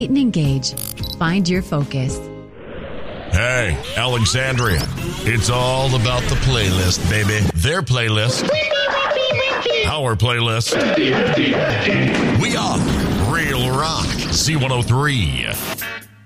and engage. Find your focus. Hey, Alexandria. It's all about the playlist, baby. Their playlist. Our playlist. We are Real Rock C103.